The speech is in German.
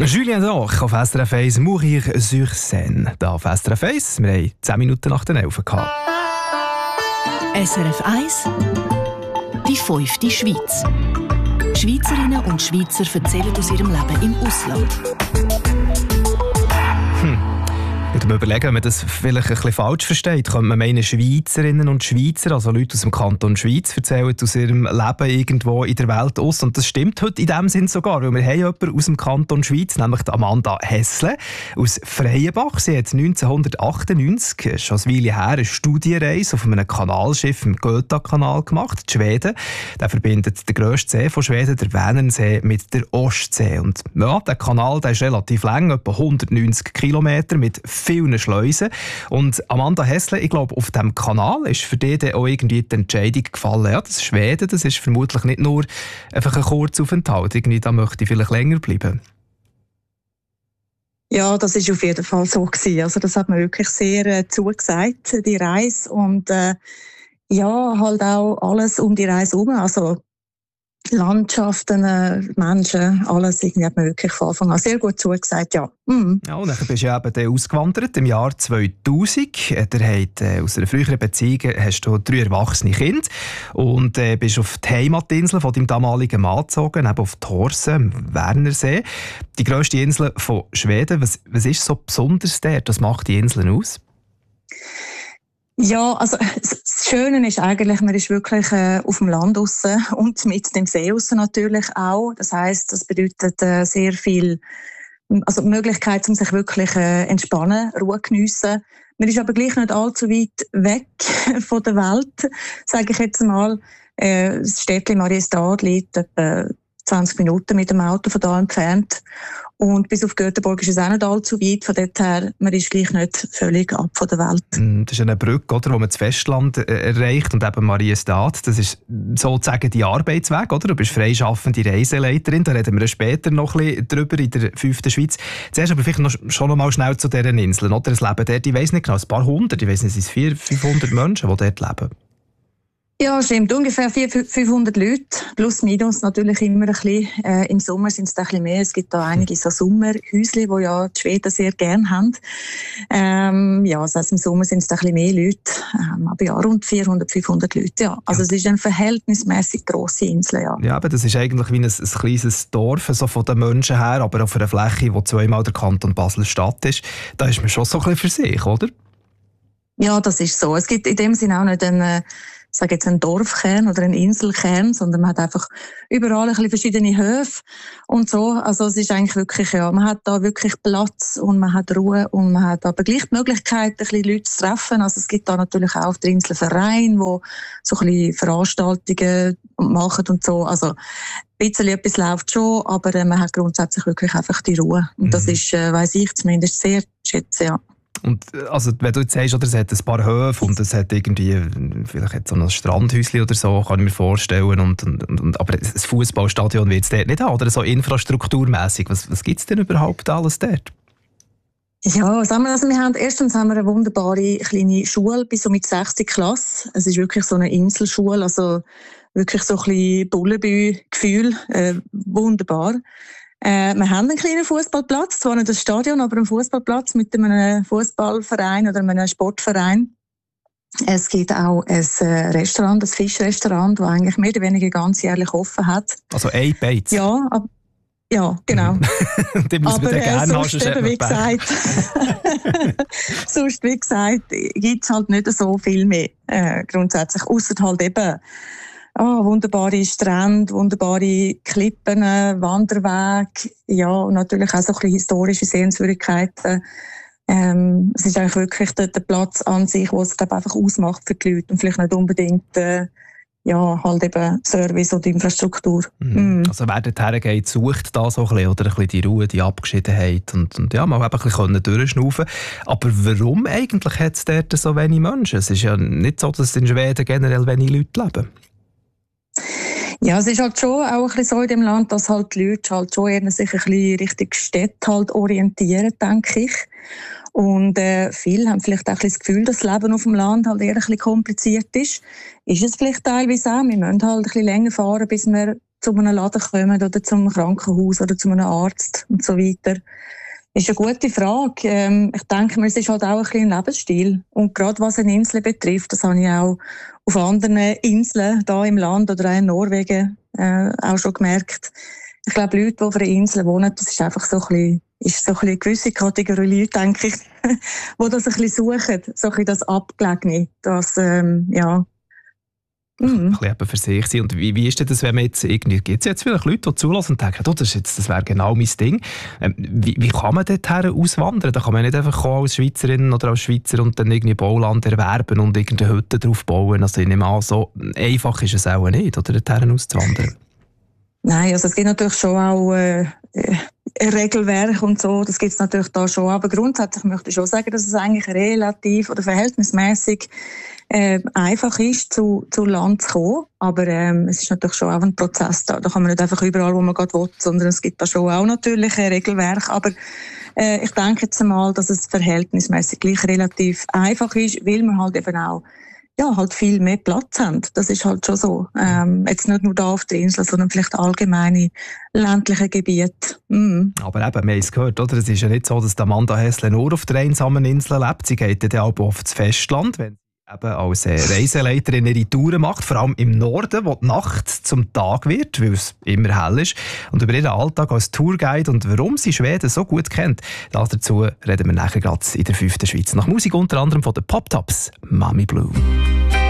Julien Doch auf SRF 1, Mourir sur Seine. Da auf SRF 1, wir haben 10 Minuten nach den 11 gehabt. SRF 1, die 5. Schweiz. Schweizerinnen und Schweizer erzählen aus ihrem Leben im Ausland. Ich würde mir überlegen, wenn man das vielleicht ein bisschen falsch versteht, könnte man meinen, Schweizerinnen und Schweizer, also Leute aus dem Kanton Schweiz, erzählen aus ihrem Leben irgendwo in der Welt aus. Und das stimmt heute in dem Sinn sogar, weil wir haben jemanden aus dem Kanton Schweiz, nämlich die Amanda Hessle aus Freienbach. Sie hat 1998, schon eine Weile her, eine Studienreise auf einem Kanalschiff im Göta-Kanal gemacht, in Schweden. Der verbindet den grössten See von Schweden, der Vänernsee, mit der Ostsee. Und ja, der Kanal, der ist relativ lang, etwa 190 Kilometer mit vielen Schleusen. Und Amanda Hessle, ich glaube, auf diesem Kanal ist für dich dann auch irgendwie die Entscheidung gefallen, ja, das Schweden, das ist vermutlich nicht nur einfach ein Kurzaufenthalt, irgendwie, da möchte ich vielleicht länger bleiben. Ja, das ist auf jeden Fall so gewesen. Also das hat mir wirklich sehr zugesagt, die Reise. Und ja, halt auch alles um die Reise herum. Also Landschaften, Menschen, alles irgendwie hat mir wirklich von Anfang an sehr gut zugesagt, ja. Ja, und dann bist du ja eben ausgewandert im Jahr 2000. Aus einer früheren Beziehung hast du 3 erwachsene Kinder und bist auf die Heimatinsel von deinem damaligen Mann gezogen, eben auf Thorsen, am Wernersee. Die grösste Insel von Schweden. Was ist so besonders dort? Was macht die Inseln aus? Ja, also das Schöne ist eigentlich, man ist wirklich auf dem Land draussen und mit dem See draussen natürlich auch. Das heisst, das bedeutet sehr viel, also die Möglichkeit, um sich wirklich entspannen, Ruhe geniessen. Man ist aber gleich nicht allzu weit weg von der Welt, sage ich jetzt mal. Das Städtchen Mariestad liegt etwa 20 Minuten mit dem Auto von da entfernt. Und bis auf Göteborg ist es auch nicht allzu weit. Von dort her, man ist gleich nicht völlig ab von der Welt. Das ist eine Brücke, oder, wo man das Festland erreicht. Und eben Mariestad, das ist sozusagen die Arbeitsweg, oder? Du bist freischaffende Reiseleiterin. Da reden wir später noch ein bisschen drüber in der 5. Schweiz. Zuerst aber vielleicht schon noch mal schnell zu diesen Inseln. Oder? Es leben dort, ich weiss nicht genau, ein paar hundert, ich weiss nicht, es sind 400, 500 Menschen, die dort leben. Ja, stimmt. Ungefähr 400-500 Leute. Plus, minus natürlich immer ein bisschen. Im Sommer sind es ein bisschen mehr. Es gibt da einige so Sommerhäuschen, die ja die Schweden sehr gerne haben. Ja, das heisst, im Sommer sind es ein bisschen mehr Leute. Aber ja, rund 400-500 Leute, ja. Also, es ist eine verhältnismäßig grosse Insel, ja. Ja, aber das ist eigentlich wie ein kleines Dorf, so von den Menschen her, aber auf einer Fläche, die zweimal der Kanton Basel-Stadt ist. Da ist man schon so ein bisschen für sich, oder? Ja, das ist so. Es gibt in dem Sinne auch nicht einen Dorfkern oder einen Inselkern, sondern man hat einfach überall ein bisschen verschiedene Höfe und so. Also es ist eigentlich wirklich, ja, man hat da wirklich Platz und man hat Ruhe und man hat aber gleich die Möglichkeit, ein bisschen Leute zu treffen. Also es gibt da natürlich auch auf der Insel Vereine, wo so ein bisschen Veranstaltungen machen und so. Also ein bisschen etwas läuft schon, aber man hat grundsätzlich wirklich einfach die Ruhe. Und das ist, weiss ich zumindest, sehr schätze, ja. Und also, wenn du jetzt sagst, oder, es hat ein paar Höfe und es hat irgendwie vielleicht hat so ein Strandhäuschen oder so, kann ich mir vorstellen. Aber ein Fußballstadion wird es dort nicht haben, oder so infrastrukturmässig. Was gibt es denn überhaupt alles dort? Ja, sagen wir, also erstens haben wir eine wunderbare kleine Schule bis so mit 6. Klasse. Es ist wirklich so eine Inselschule, also wirklich so ein bisschen Bullenbü-Gefühl, wunderbar. Wir haben einen kleinen Fußballplatz, zwar nicht ein Stadion, aber einen Fußballplatz mit einem Fußballverein oder einem Sportverein. Es gibt auch ein Restaurant, ein Fischrestaurant, das eigentlich mehr oder weniger ganzjährlich offen hat. Also ein Beiz? Ja, ja, genau. Den muss man gerne sonst eben, wie gesagt, gibt es halt nicht so viel mehr grundsätzlich, ausser halt eben wunderbare Strände, wunderbare Klippen, Wanderwege, ja, und natürlich auch so ein bisschen historische Sehenswürdigkeiten. Es ist eigentlich wirklich der Platz an sich, was es einfach ausmacht für die Leute und vielleicht nicht unbedingt halt eben Service oder Infrastruktur. Also wer dorthin geht, sucht da so ein bisschen, oder ein bisschen die Ruhe, die Abgeschiedenheit und ja, mal eben ein bisschen durchschnaufen. Aber warum eigentlich hat es dort so wenig Menschen? Es ist ja nicht so, dass in Schweden generell wenig Leute leben. Ja, es ist halt schon auch ein bisschen so in dem Land, dass halt die Leute halt schon eher sich ein bisschen Richtung Städte halt orientieren, denke ich. Und viele haben vielleicht auch ein bisschen das Gefühl, dass das Leben auf dem Land halt eher ein bisschen kompliziert ist. Ist es vielleicht teilweise auch. Wir müssen halt ein bisschen länger fahren, bis wir zu einem Laden kommen oder zum Krankenhaus oder zu einem Arzt und so weiter? Ist eine gute Frage. Ich denke mir, es ist halt auch ein bisschen ein Lebensstil. Und gerade was eine Insel betrifft, das habe ich auch auf anderen Inseln da im Land oder auch in Norwegen auch schon gemerkt. Ich glaube, Leute, die auf einer Insel wohnen, das ist einfach so ein bisschen eine gewisse Kategorie Leute, denke ich, die das ein bisschen suchen, so ein bisschen das Abgelegene, das, ja. Ein bisschen eben für sich sein. Und wie ist denn das, wenn man jetzt irgendwie, gibt es jetzt vielleicht Leute, die zulassen und denken, das wäre genau mein Ding. Wie kann man dorthin auswandern? Da kann man nicht einfach kommen als Schweizerin oder als Schweizer und dann irgendwie Bauland erwerben und irgendeine Hütte drauf bauen. Also ich nehme an, so einfach ist es auch nicht, oder dorthin auszuwandern. Nein, also es gibt natürlich schon auch Regelwerk und so, das gibt es natürlich da schon, aber grundsätzlich möchte ich schon sagen, dass es eigentlich relativ oder verhältnismäßig einfach ist, zu Land zu kommen, aber es ist natürlich schon auch ein Prozess da kann man nicht einfach überall, wo man gerade will, sondern es gibt da schon auch natürlich ein Regelwerk, aber ich denke jetzt einmal, dass es verhältnismäßig gleich relativ einfach ist, weil man halt eben auch halt viel mehr Platz haben. Das ist halt schon so. Jetzt nicht nur da auf der Insel, sondern vielleicht allgemeine ländliche Gebiete. Aber eben, wir haben es gehört, oder? Es ist ja nicht so, dass Amanda Hässle nur auf der einsamen Insel lebt. Sie geht dann auch auf das Festland, wenn sie eben als Reiseleiterin ihre Touren macht, vor allem im Norden, wo die Nacht zum Tag wird, weil es immer hell ist. Und über ihren Alltag als Tourguide und warum sie Schweden so gut kennt, dazu reden wir nachher gerade in der 5. Schweiz. Nach Musik unter anderem von den Pop Tops, Mami Blue.